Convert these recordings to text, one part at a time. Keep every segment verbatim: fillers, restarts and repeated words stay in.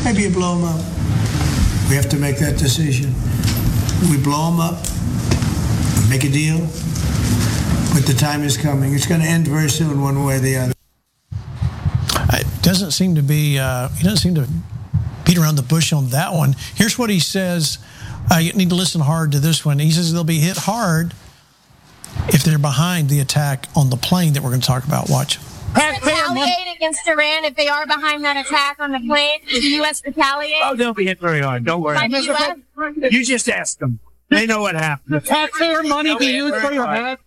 maybe you blow them up. We have to make that decision. We blow them up, make a deal, but the time is coming. It's going to end very soon, one way or the other. It doesn't seem to be, uh, he doesn't seem to beat around the bush on that one. Here's what he says. Uh, you need to listen hard to this one. He says they'll be hit hard if they're behind the attack on the plane that we're going to talk about. Watch. Retaliate against Iran if they are behind that attack on the plane. Does the U S retaliate? Oh, they'll be hit very hard. Don't worry. By the U S? You just ask them. They know what happened. Taxpayer money be used for your head.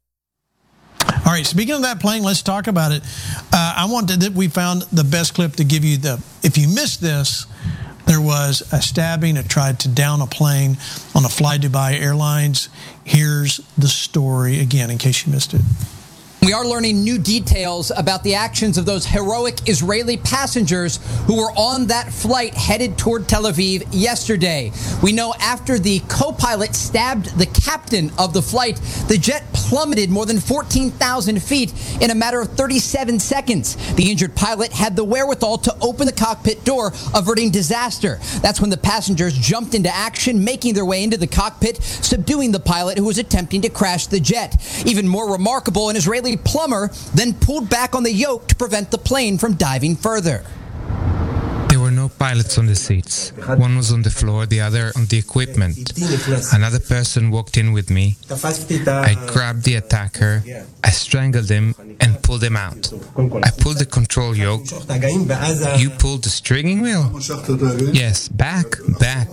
All right, speaking of that plane, let's talk about it. Uh, I wanted that we found the best clip to give you the, if you missed this, there was a stabbing that tried to down a plane on a Fly Dubai Airlines. Here's the story again, in case you missed it. We are learning new details about the actions of those heroic Israeli passengers who were on that flight headed toward Tel Aviv yesterday. We know after the co-pilot stabbed the captain of the flight, the jet plummeted more than fourteen thousand feet in a matter of thirty-seven seconds. The injured pilot had the wherewithal to open the cockpit door, averting disaster. That's when the passengers jumped into action, making their way into the cockpit, subduing the pilot who was attempting to crash the jet. Even more remarkable, an Israeli plumber then pulled back on the yoke to prevent the plane from diving further. There were no pilots on the seats. One was on the floor, the other on the equipment. Another person walked in with me. I grabbed the attacker, I strangled him, and pulled him out. I pulled the control yoke. You pulled the steering wheel? Yes, back, back.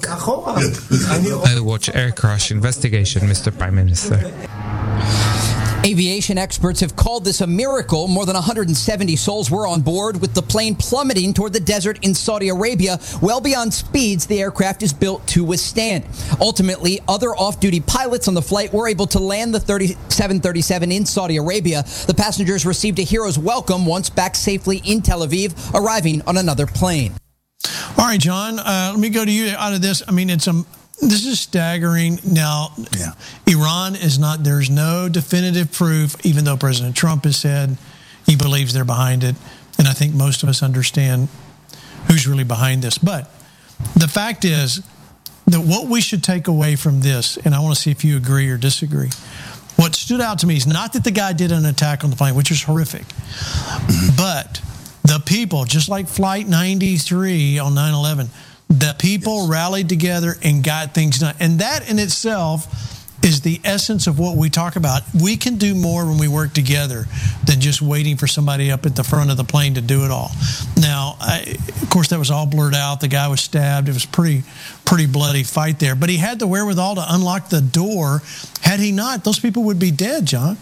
I'll watch air crash investigation, Mister Prime Minister. Aviation experts have called this a miracle. More than one hundred seventy souls were on board, with the plane plummeting toward the desert in Saudi Arabia, well beyond speeds the aircraft is built to withstand. Ultimately, other off-duty pilots on the flight were able to land the seven thirty-seven in Saudi Arabia. The passengers received a hero's welcome once back safely in Tel Aviv, arriving on another plane. All right, John, uh, let me go to you out of this. I mean, it's a... This is staggering. Now, yeah. Iran is not, there's no definitive proof, even though President Trump has said he believes they're behind it. And I think most of us understand who's really behind this. But the fact is that what we should take away from this, and I want to see if you agree or disagree, what stood out to me is not that the guy did an attack on the plane, which is horrific, mm-hmm. but the people, just like Flight ninety-three on nine eleven, the people yes. rallied together and got things done. And that in itself is the essence of what we talk about. We can do more when we work together than just waiting for somebody up at the front of the plane to do it all. Now, I, of course, that was all blurred out. The guy was stabbed. It was pretty, pretty bloody fight there. But he had the wherewithal to unlock the door. Had he not, those people would be dead, John.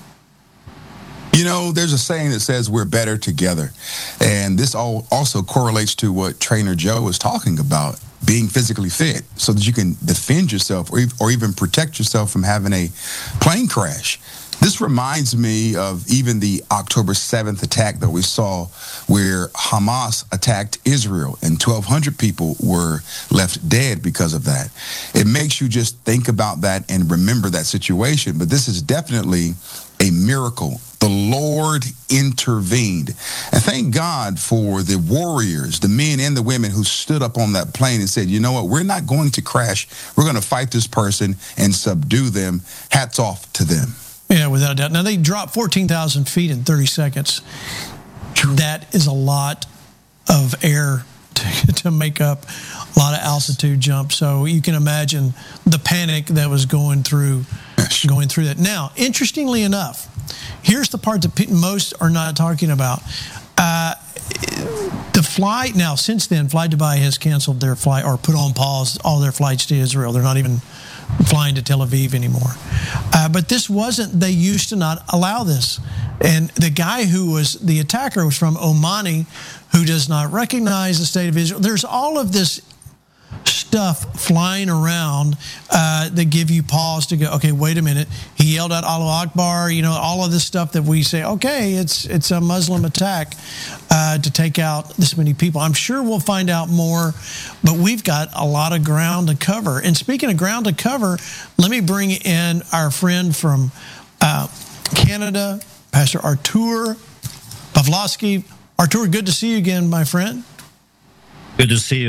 You know, there's a saying that says we're better together. And this all also correlates to what Trainer Joe was talking about, being physically fit so that you can defend yourself or, or even protect yourself from having a plane crash. This reminds me of even the October seventh attack that we saw where Hamas attacked Israel and twelve hundred people were left dead because of that. It makes you just think about that and remember that situation. But this is definitely a miracle. The Lord intervened. And thank God for the warriors, the men and the women who stood up on that plane and said, you know what, we're not going to crash. We're going to fight this person and subdue them. Hats off to them. Yeah, without a doubt. Now, they dropped fourteen thousand feet in thirty seconds. That is a lot of air to, to make up a lot of altitude jump. So you can imagine the panic that was going through, going through that. Now, interestingly enough, here's the part that most are not talking about. Uh, the flight, now, since then, Fly Dubai has canceled their flight or put on pause all their flights to Israel. They're not even flying to Tel Aviv anymore. Uh, but this wasn't, they used to not allow this. And the guy who was the attacker was from Omani, who does not recognize the state of Israel. There's all of this stuff flying around uh, that give you pause to go, okay, wait a minute. He yelled out Allahu Akbar, you know, all of this stuff that we say, okay, it's it's a Muslim attack uh, to take out this many people. I'm sure we'll find out more, but we've got a lot of ground to cover. And speaking of ground to cover, let me bring in our friend from uh, Canada, Pastor Artur Pawlowski. Artur, good to see you again, my friend. Good to see you.